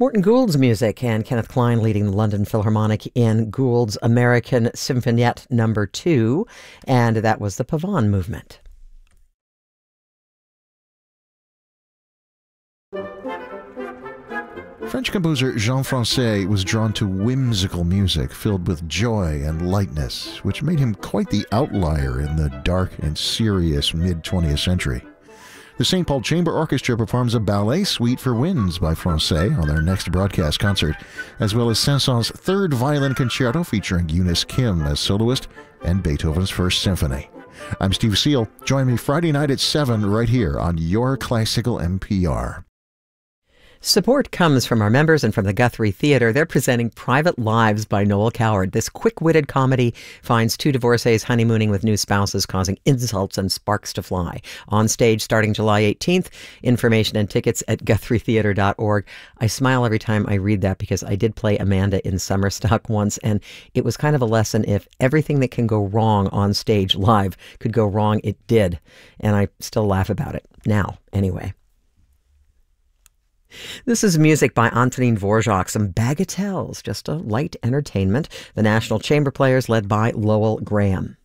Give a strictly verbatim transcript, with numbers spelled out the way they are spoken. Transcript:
Morton Gould's music and Kenneth Klein leading the London Philharmonic in Gould's American Symphoniette number two, and that was the Pavane movement. French composer Jean Francais was drawn to whimsical music filled with joy and lightness, which made him quite the outlier in the dark and serious mid-twentieth century. The Saint Paul Chamber Orchestra performs a ballet suite for winds by Francais on their next broadcast concert, as well as Saint-Saëns' third violin concerto featuring Eunice Kim as soloist and Beethoven's First Symphony. I'm Steve Seal. Join me Friday night at seven right here on Your Classical N P R. Support comes from our members and from the Guthrie Theatre. They're presenting Private Lives by Noel Coward. This quick-witted comedy finds two divorcees honeymooning with new spouses, causing insults and sparks to fly. On stage starting July eighteenth. Information and tickets at guthrie theatre dot org. I smile every time I read that because I did play Amanda in Summerstock once, and it was kind of a lesson. If everything that can go wrong on stage live could go wrong, it did. And I still laugh about it now, anyway. This is music by Antonin Dvorak, some bagatelles, just a light entertainment. The National Chamber Players led by Lowell Graham.